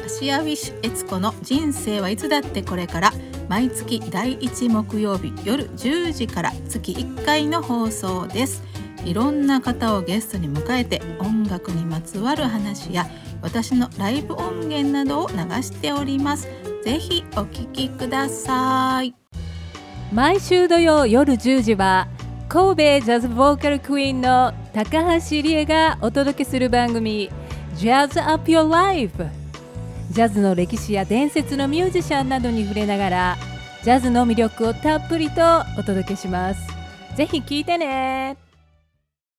柏ウィッシュ悦子の人生はいつだってこれから、毎月第1木曜日夜10時から月1回の放送です。いろんな方をゲストに迎えて、音楽にまつわる話や私のライブ音源などを流しております。ぜひお聞きください。 毎週土曜夜10時は神戸ジャズボーカルクイーンの高橋理恵がお届けする番組 Jazz Up Your Life。 ジャズの歴史や伝説のミュージシャンなどに触れながら、ジャズの魅力をたっぷりとお届けします。ぜひ聞いてね。